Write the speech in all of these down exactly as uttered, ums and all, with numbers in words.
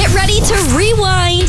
Get ready to rewind.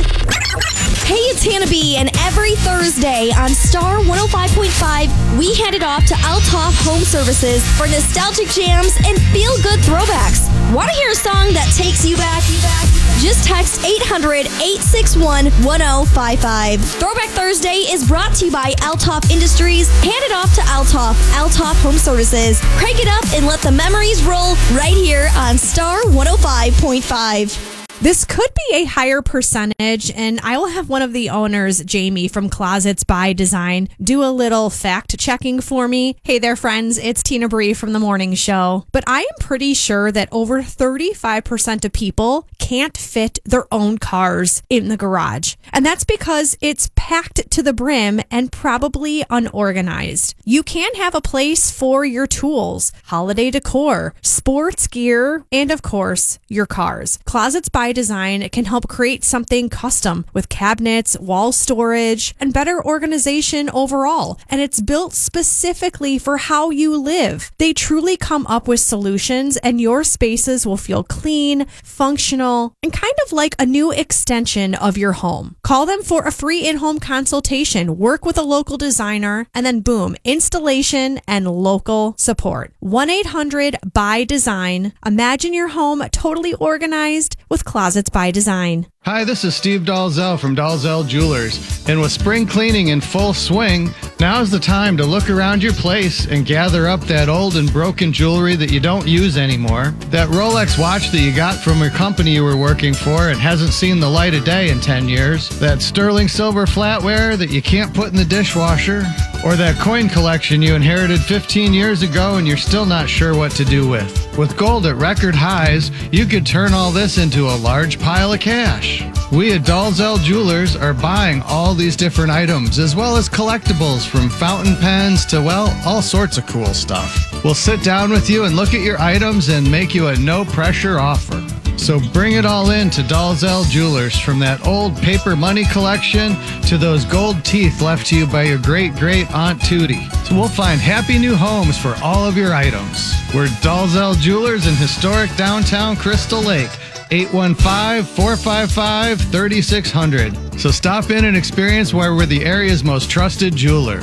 Hey, it's Hannah B, and every Thursday on Star one oh five point five, we hand it off to Althoff Home Services for nostalgic jams and feel-good throwbacks. Want to hear a song that takes you back? You back? Just text eight hundred, eight six one, one oh five five. Throwback Thursday is brought to you by Althoff Industries. Hand it off to Althoff, Althoff Home Services. Crank it up and let the memories roll right here on Star one oh five point five. This could be a higher percentage, and I will have one of the owners, Jamie from Closets by Design, do a little fact checking for me. Hey there, friends. It's Tina Bree from The Morning Show. But I am pretty sure that over thirty-five percent of people can't fit their own cars in the garage. And that's because it's packed to the brim and probably unorganized. You can have a place for your tools, holiday decor, sports gear, and of course, your cars. Closets by Design can help create something custom with cabinets, wall storage, and better organization overall. And it's built specifically for how you live. They truly come up with solutions, and your spaces will feel clean, functional, and kind of like a new extension of your home. Call them for a free in-home consultation, work with a local designer, and then boom, installation and local support. one eight hundred by design. Imagine your home totally organized with Closets by Design. Hi, this is Steve Dalzell from Dalzell Jewelers. And with spring cleaning in full swing, now's the time to look around your place and gather up that old and broken jewelry that you don't use anymore. That Rolex watch that you got from a company you were working for and hasn't seen the light of day in ten years. That sterling silver flatware that you can't put in the dishwasher. Or that coin collection you inherited fifteen years ago and you're still not sure what to do with. With gold at record highs, you could turn all this into a large pile of cash. We at Dalzell Jewelers are buying all these different items, as well as collectibles from fountain pens to, well, all sorts of cool stuff. We'll sit down with you and look at your items and make you a no-pressure offer. So bring it all in to Dalzell Jewelers, from that old paper money collection to those gold teeth left to you by your great-great Aunt Tootie. So we'll find happy new homes for all of your items. We're Dalzell Jewelers in historic downtown Crystal Lake. eight one five, four five five, three six zero zero. So stop in and experience why we're the area's most trusted jeweler.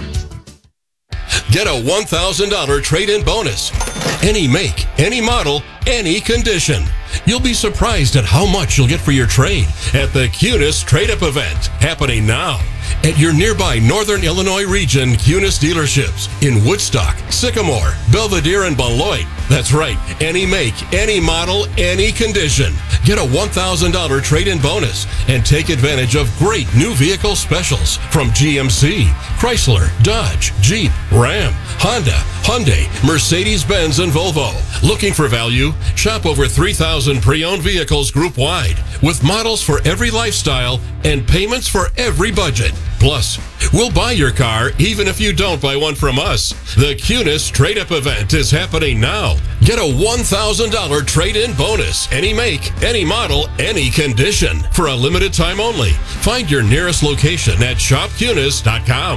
Get a one thousand dollars trade-in bonus. Any make, any model, any condition. You'll be surprised at how much you'll get for your trade at the Cunis Trade-Up event, happening now at your nearby Northern Illinois region Cunis dealerships in Woodstock, Sycamore, Belvedere, and Beloit. That's right, any make, any model, any condition. Get a one thousand dollars trade-in bonus and take advantage of great new vehicle specials from G M C, Chrysler, Dodge, Jeep, Ram, Honda, Hyundai, Mercedes-Benz, and Volvo. Looking for value? Shop over three thousand pre-owned vehicles group-wide with models for every lifestyle and payments for every budget. Plus, we'll buy your car even if you don't buy one from us. The Cunis Trade-Up event is happening now. Get a one thousand dollars trade-in bonus. Any make, any model, any condition. For a limited time only. Find your nearest location at shop cunis dot com.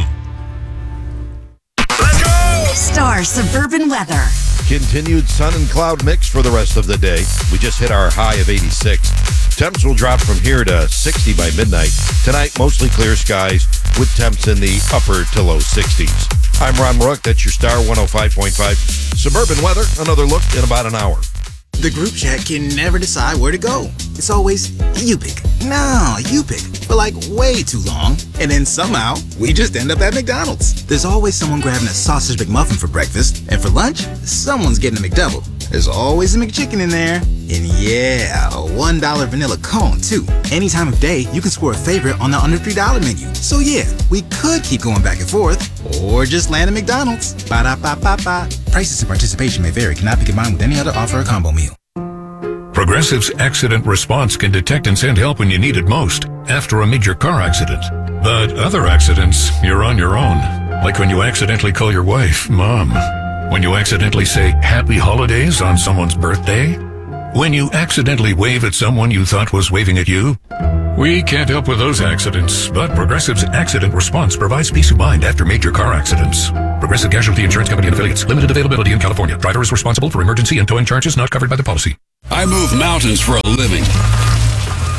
Let's go! Star Suburban Weather. Continued sun and cloud mix for the rest of the day. We just hit our high of eighty-six. Temps will drop from here to sixty by midnight. Tonight, mostly clear skies with temps in the upper to low sixties. I'm Ron Rook. That's your Star one oh five point five Suburban Weather. Another look in about an hour. The group chat can never decide where to go. It's always, you pick. No, you pick. For like way too long. And then somehow, we just end up at McDonald's. There's always someone grabbing a sausage McMuffin for breakfast. And for lunch, someone's getting a McDouble. There's always a McChicken in there. And yeah, a one dollar vanilla cone, too. Any time of day, you can score a favorite on the under three dollar menu. So yeah, we could keep going back and forth, or just land at McDonald's. Ba-da-ba-ba-ba. Prices and participation may vary. Cannot be combined with any other offer or combo meal. Progressive's Accident Response can detect and send help when you need it most, after a major car accident. But other accidents, you're on your own. Like when you accidentally call your wife Mom. When you accidentally say Happy Holidays on someone's birthday. When you accidentally wave at someone you thought was waving at you. We can't help with those accidents, but Progressive's Accident Response provides peace of mind after major car accidents. Progressive Casualty Insurance Company and Affiliates. Limited availability in California. Driver is responsible for emergency and towing charges not covered by the policy. I move mountains for a living.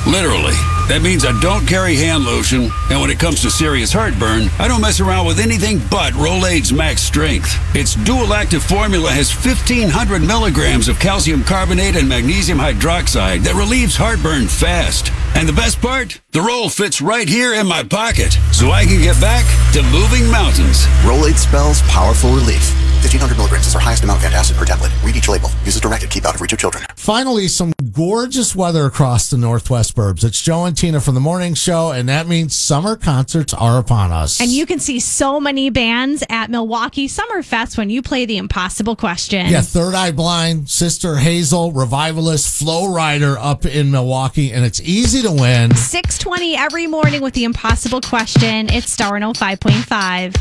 Literally. That means I don't carry hand lotion, and when it comes to serious heartburn, I don't mess around with anything but Rolaids Max Strength. Its dual-active formula has fifteen hundred milligrams of calcium carbonate and magnesium hydroxide that relieves heartburn fast. And the best part? The roll fits right here in my pocket, so I can get back to moving mountains. Rolaids spells powerful relief. fifteen hundred milligrams is our highest amount of antacid per tablet. Read each label. Use as directed. Keep out of reach of children. Finally, some gorgeous weather across the Northwest Burbs. It's Joe and Tina from the morning show, and that means summer concerts are upon us. And you can see so many bands at Milwaukee Summerfest when you play the Impossible Question. Yeah, Third Eye Blind, Sister Hazel, Revivalist, Flow Rider up in Milwaukee, and it's easy to win. six twenty every morning with the Impossible Question. It's Star one oh five point five.